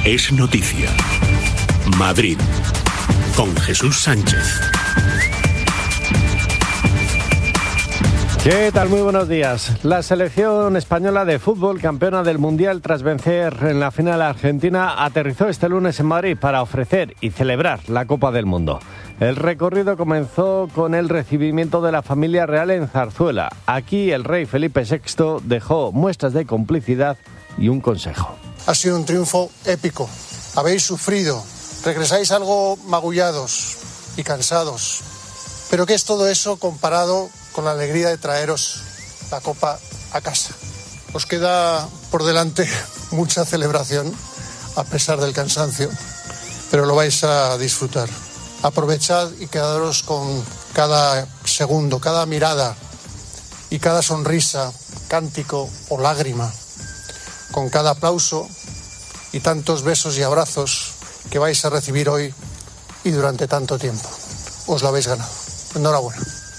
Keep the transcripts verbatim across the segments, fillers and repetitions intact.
es noticia. Madrid, con Jesús Sánchez. ¿Qué tal? Muy buenos días. La selección española de fútbol, campeona del Mundial tras vencer en la final a Argentina, aterrizó este lunes en Madrid para ofrecer y celebrar la Copa del Mundo. El recorrido comenzó con el recibimiento de la familia real en Zarzuela. Aquí el rey Felipe sexto dejó muestras de complicidad y un consejo. Ha sido un triunfo épico. Habéis sufrido, regresáis algo magullados y cansados. Pero ¿qué es todo eso comparado con la alegría de traeros la copa a casa? Os queda por delante mucha celebración, a pesar del cansancio, pero lo vais a disfrutar. Aprovechad y quedaros con cada segundo, cada mirada y cada sonrisa, cántico o lágrima, con cada aplauso y tantos besos y abrazos que vais a recibir hoy y durante tanto tiempo. Os lo habéis ganado. Enhorabuena.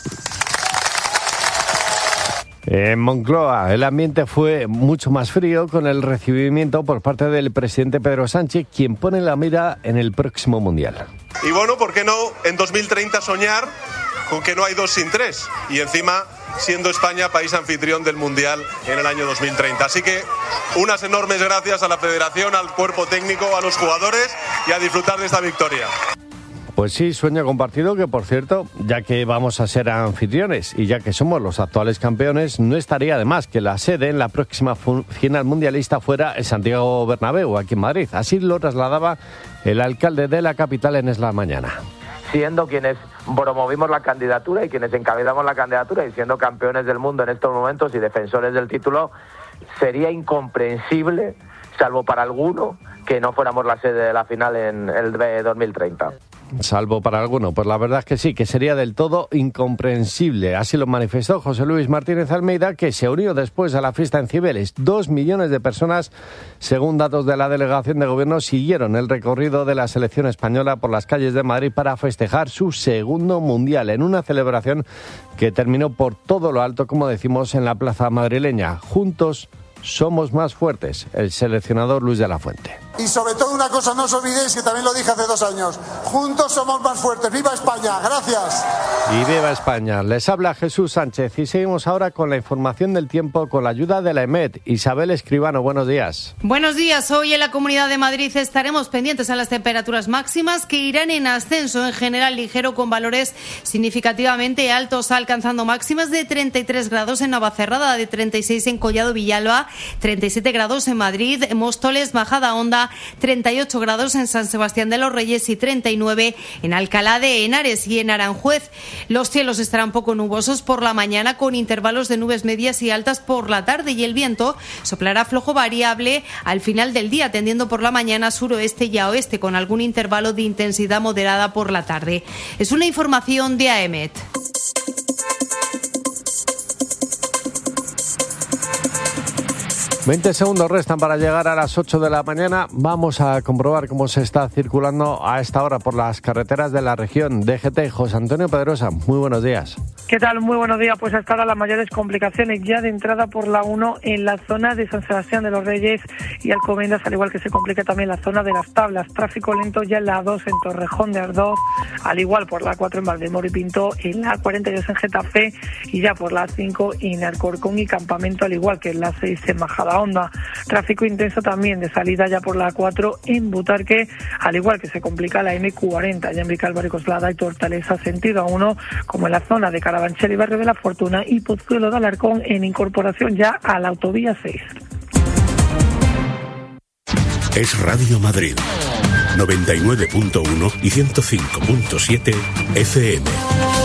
En Moncloa el ambiente fue mucho más frío con el recibimiento por parte del presidente Pedro Sánchez, quien pone la mira en el próximo Mundial. Y bueno, ¿por qué no en dos mil treinta soñar con que no hay dos sin tres? Y encima siendo España país anfitrión del Mundial en el año dos mil treinta. Así que unas enormes gracias a la Federación, al cuerpo técnico, a los jugadores y a disfrutar de esta victoria. Pues sí, sueño compartido que, por cierto, ya que vamos a ser anfitriones y ya que somos los actuales campeones, no estaría de más que la sede en la próxima final mundialista fuera el Santiago Bernabéu, aquí en Madrid. Así lo trasladaba el alcalde de la capital en Es la Mañana. Siendo quienes promovimos la candidatura y quienes encabezamos la candidatura y siendo campeones del mundo en estos momentos y defensores del título, sería incomprensible, salvo para alguno, que no fuéramos la sede de la final en el dos mil treinta. Salvo para alguno, pues la verdad es que sí, que sería del todo incomprensible. Así lo manifestó José Luis Martínez Almeida, que se unió después a la fiesta en Cibeles. Dos millones de personas, según datos de la delegación de gobierno, siguieron el recorrido de la selección española por las calles de Madrid para festejar su segundo mundial, en una celebración que terminó por todo lo alto, como decimos, en la plaza madrileña. Juntos somos más fuertes, el seleccionador Luis de la Fuente. Y sobre todo una cosa, no os olvidéis que también lo dije hace dos años, juntos somos más fuertes. ¡Viva España! ¡Gracias! Y viva España. Les habla Jesús Sánchez y seguimos ahora con la información del tiempo con la ayuda de la EMET. Isabel Escribano, buenos días. Buenos días. Hoy en la Comunidad de Madrid estaremos pendientes a las temperaturas máximas que irán en ascenso, en general ligero, con valores significativamente altos, alcanzando máximas de treinta y tres grados en Navacerrada, de treinta y seis en Collado Villalba, treinta y siete grados en Madrid, Móstoles, Majadahonda, treinta y ocho grados en San Sebastián de los Reyes y treinta y nueve en Alcalá de Henares y en Aranjuez. Los cielos estarán poco nubosos por la mañana, con intervalos de nubes medias y altas por la tarde, y el viento soplará flojo variable al final del día, tendiendo por la mañana suroeste y a oeste, con algún intervalo de intensidad moderada por la tarde. Es una información de AEMET. veinte segundos restan para llegar a las ocho de la mañana. Vamos a comprobar cómo se está circulando a esta hora por las carreteras de la región. D G T, José Antonio Pedrosa, muy buenos días. ¿Qué tal? Muy buenos días. Pues hasta ahora las mayores complicaciones ya de entrada por la uno en la zona de San Sebastián de los Reyes y Alcobendas, al igual que se complica también la zona de las Tablas. Tráfico lento ya en la dos en Torrejón de Ardoz, al igual por la cuatro en Valdemoro y Pinto, en la cuarenta y dos en Getafe y ya por la cinco en Alcorcón y Campamento, al igual que en la seis en Majadahonda. Tráfico intenso también de salida ya por la cuatro en Butarque, al igual que se complica la eme cuarenta ya en Vicálvaro y Coslada y Hortaleza sentido a uno, como en la zona de Carabanchel y Barrio de la Fortuna y Pozuelo de Alarcón, en incorporación ya a la autovía seis. Es Radio Madrid, noventa y nueve punto uno y ciento cinco punto siete F M.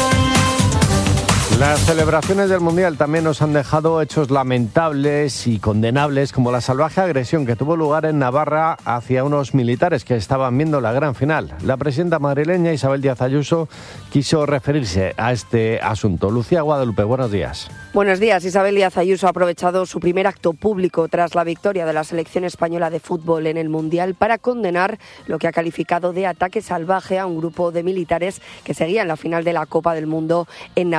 Las celebraciones del Mundial también nos han dejado hechos lamentables y condenables, como la salvaje agresión que tuvo lugar en Navarra hacia unos militares que estaban viendo la gran final. La presidenta madrileña Isabel Díaz Ayuso quiso referirse a este asunto. Lucía Guadalupe, buenos días. Buenos días. Isabel Díaz Ayuso ha aprovechado su primer acto público tras la victoria de la selección española de fútbol en el Mundial para condenar lo que ha calificado de ataque salvaje a un grupo de militares que seguían la final de la Copa del Mundo en Navarra y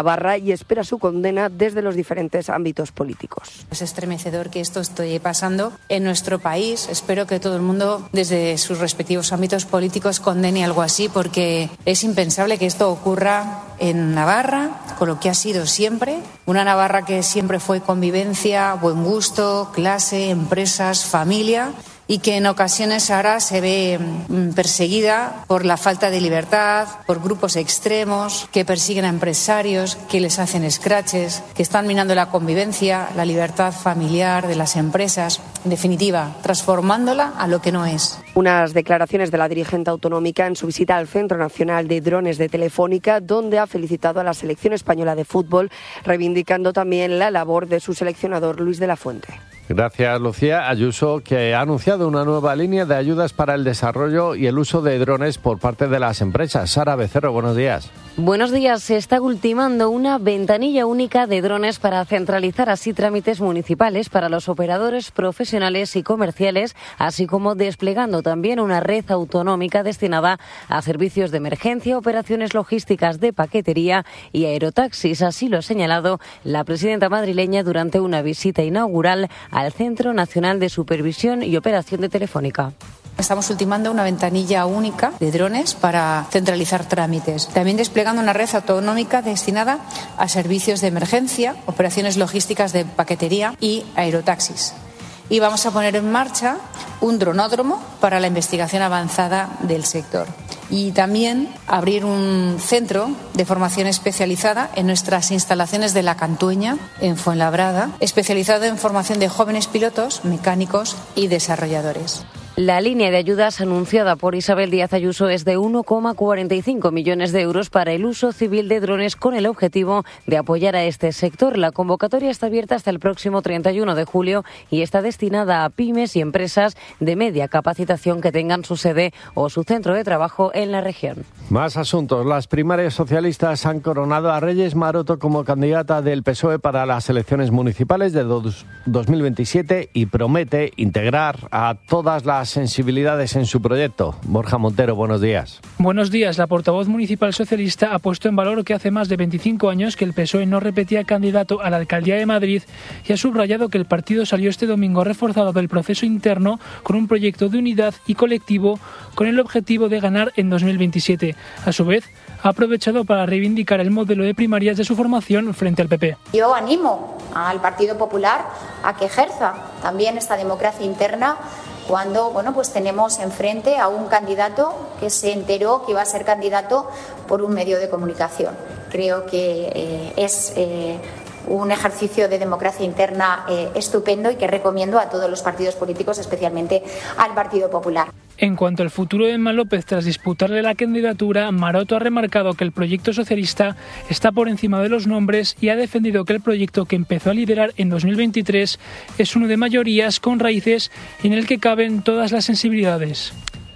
y espera su condena desde los diferentes ámbitos políticos. Es estremecedor que esto esté pasando en nuestro país. Espero que todo el mundo, desde sus respectivos ámbitos políticos, condene algo así, porque es impensable que esto ocurra en Navarra, con lo que ha sido siempre. Una Navarra que siempre fue convivencia, buen gusto, clase, empresas, familia, y que en ocasiones ahora se ve perseguida por la falta de libertad, por grupos extremos que persiguen a empresarios, que les hacen escraches, que están minando la convivencia, la libertad familiar de las empresas, en definitiva, transformándola a lo que no es. Unas declaraciones de la dirigente autonómica en su visita al Centro Nacional de Drones de Telefónica, donde ha felicitado a la selección española de fútbol, reivindicando también la labor de su seleccionador Luis de la Fuente. Gracias, Lucía. Ayuso, que ha anunciado una nueva línea de ayudas para el desarrollo y el uso de drones por parte de las empresas. Sara Becerro, buenos días. Buenos días. Se está ultimando una ventanilla única de drones para centralizar así trámites municipales para los operadores profesionales y comerciales, así como desplegando también una red autonómica destinada a servicios de emergencia, operaciones logísticas de paquetería y aerotaxis. Así lo ha señalado la presidenta madrileña durante una visita inaugural al Centro Nacional de Supervisión y Operación de Telefónica. Estamos ultimando una ventanilla única de drones para centralizar trámites. También desplegando una red autonómica destinada a servicios de emergencia, operaciones logísticas de paquetería y aerotaxis. Y vamos a poner en marcha un dronódromo para la investigación avanzada del sector. Y también abrir un centro de formación especializada en nuestras instalaciones de La Cantueña, en Fuenlabrada, especializado en formación de jóvenes pilotos, mecánicos y desarrolladores. La línea de ayudas anunciada por Isabel Díaz Ayuso es de uno coma cuarenta y cinco millones de euros para el uso civil de drones, con el objetivo de apoyar a este sector. La convocatoria está abierta hasta el próximo treinta y uno de julio y está destinada a pymes y empresas de media capacitación que tengan su sede o su centro de trabajo en la región. Más asuntos. Las primarias socialistas han coronado a Reyes Maroto como candidata del P S O E para las elecciones municipales de dos mil veintisiete y promete integrar a todas las sensibilidades en su proyecto. Borja Montero, buenos días. Buenos días. La portavoz municipal socialista ha puesto en valor que hace más de veinticinco años que el P S O E no repetía candidato a la alcaldía de Madrid y ha subrayado que el partido salió este domingo reforzado del proceso interno con un proyecto de unidad y colectivo con el objetivo de ganar en dos mil veintisiete. A su vez, ha aprovechado para reivindicar el modelo de primarias de su formación frente al P P. Yo animo al Partido Popular a que ejerza también esta democracia interna cuando bueno, pues tenemos enfrente a un candidato que se enteró que iba a ser candidato por un medio de comunicación. Creo que eh, es eh, un ejercicio de democracia interna eh, estupendo y que recomiendo a todos los partidos políticos, especialmente al Partido Popular. En cuanto al futuro de Emma López tras disputarle la candidatura, Maroto ha remarcado que el proyecto socialista está por encima de los nombres y ha defendido que el proyecto que empezó a liderar en dos mil veintitrés es uno de mayorías con raíces en el que caben todas las sensibilidades.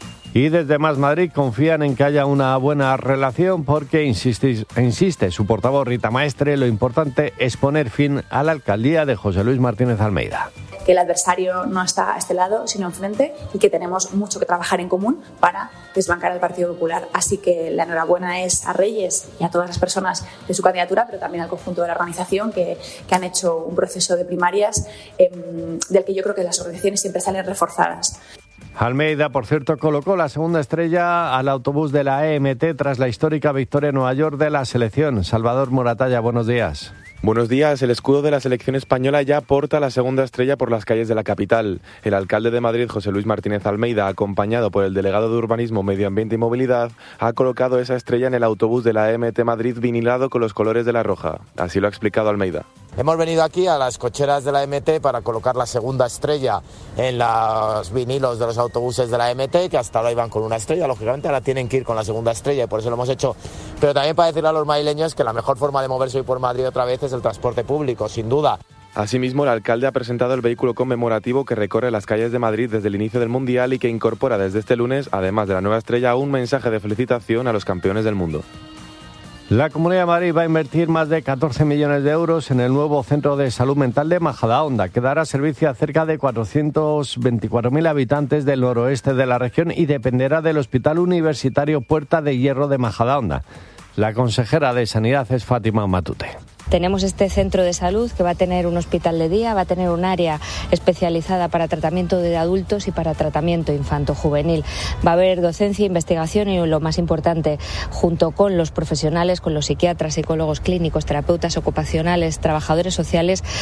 Y desde Más Madrid confían en que haya una buena relación porque, insiste, insiste su portavoz Rita Maestre, lo importante es poner fin a la alcaldía de José Luis Martínez Almeida. Que el adversario no está a este lado, sino enfrente, y que tenemos mucho que trabajar en común para desbancar al Partido Popular. Así que la enhorabuena es a Reyes y a todas las personas de su candidatura, pero también al conjunto de la organización que, que han hecho un proceso de primarias eh, del que yo creo que las organizaciones siempre salen reforzadas. Almeida, por cierto, colocó la segunda estrella al autobús de la E M T tras la histórica victoria en Nueva York de la selección. Salvador Moratalla, buenos días. Buenos días. El escudo de la selección española ya porta la segunda estrella por las calles de la capital. El alcalde de Madrid, José Luis Martínez Almeida, acompañado por el delegado de Urbanismo, Medio Ambiente y Movilidad, ha colocado esa estrella en el autobús de la E M T Madrid vinilado con los colores de la roja. Así lo ha explicado Almeida. Hemos venido aquí a las cocheras de la E M T para colocar la segunda estrella en los vinilos de los autobuses de la E M T, que hasta ahora iban con una estrella. Lógicamente ahora tienen que ir con la segunda estrella y por eso lo hemos hecho. Pero también para decirle a los madrileños que la mejor forma de moverse hoy por Madrid otra vez es el transporte público, sin duda. Asimismo, el alcalde ha presentado el vehículo conmemorativo que recorre las calles de Madrid desde el inicio del Mundial y que incorpora desde este lunes, además de la nueva estrella, un mensaje de felicitación a los campeones del mundo. La Comunidad de Madrid va a invertir más de catorce millones de euros en el nuevo Centro de Salud Mental de Majadahonda, que dará servicio a cerca de cuatrocientos veinticuatro mil habitantes del noroeste de la región y dependerá del Hospital Universitario Puerta de Hierro de Majadahonda. La consejera de Sanidad es Fátima Matute. Tenemos este centro de salud que va a tener un hospital de día, va a tener un área especializada para tratamiento de adultos y para tratamiento infanto-juvenil. Va a haber docencia, investigación y, lo más importante, junto con los profesionales, con los psiquiatras, psicólogos clínicos, terapeutas ocupacionales, trabajadores sociales,